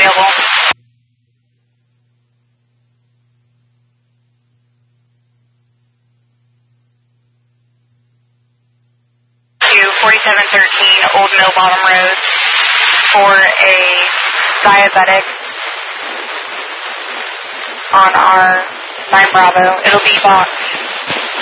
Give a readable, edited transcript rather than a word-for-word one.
available. To 4713 Old Mill Bottom Road for a diabetic on our 9 Bravo. It'll be box